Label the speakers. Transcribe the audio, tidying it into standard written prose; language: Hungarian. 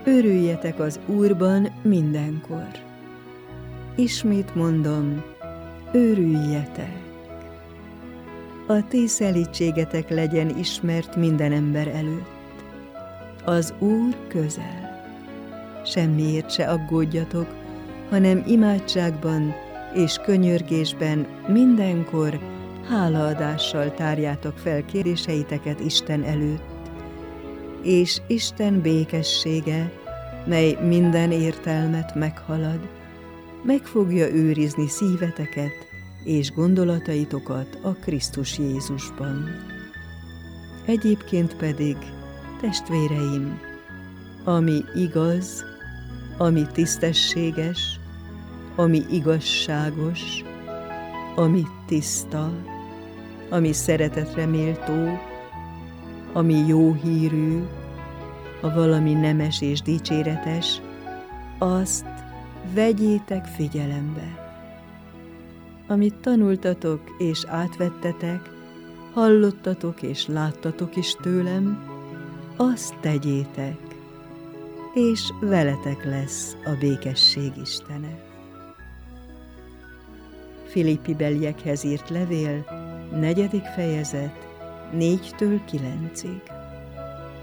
Speaker 1: Örüljetek az Úrban mindenkor. Ismét mondom, örüljetek. A ti szelídségetek legyen ismert minden ember előtt. Az Úr közel. Semmiért se aggódjatok, hanem imádságban és könyörgésben mindenkor hálaadással tárjátok fel kéréseiteket Isten előtt, és Isten békessége, mely minden értelmet meghalad, meg fogja őrizni szíveteket és gondolataitokat a Krisztus Jézusban. Egyébként pedig, testvéreim, ami igaz, ami tisztességes, ami igazságos, ami tiszta, ami szeretetre méltó, ami jó hírű, ha valami nemes és dicséretes, azt vegyétek figyelembe. Amit tanultatok és átvettetek, hallottatok és láttatok is tőlem, azt tegyétek, és veletek lesz a békesség Istene. Filippibeliekhez írt levél, 4. fejezet, 4-9.